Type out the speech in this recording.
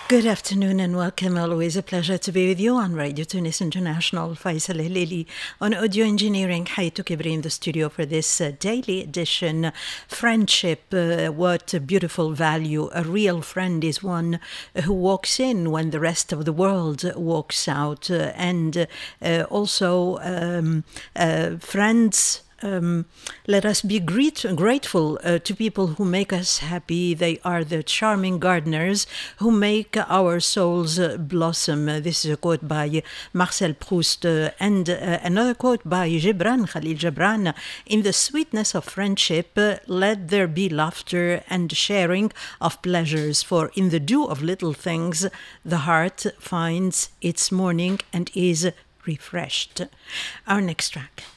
Good afternoon and welcome. Always a pleasure to be with you on Radio Tunis International. Faisal Hilili on audio engineering. حياتك in the studio for this daily edition. Friendship, what a beautiful value. A real friend is one who walks in when the rest of the world walks out. And also friends. Let us be grateful to people who make us happy. They are the charming gardeners who make our souls blossom. This is a quote by Marcel Proust and another quote by Khalil Gibran. In the sweetness of friendship, let there be laughter and sharing of pleasures, for in the dew of little things, the heart finds its morning and is refreshed. Our next track.